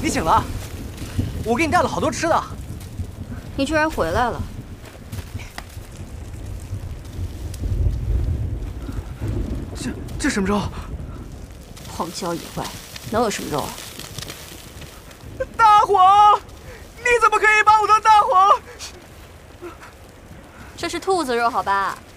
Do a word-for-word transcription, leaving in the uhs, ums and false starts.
你醒了，我给你带了好多吃的。 你居然回来了！ 这这什么肉？ 荒郊野外能有什么肉啊？ 大黄，你怎么可以把我当大黄？ 这是兔子肉，好吧？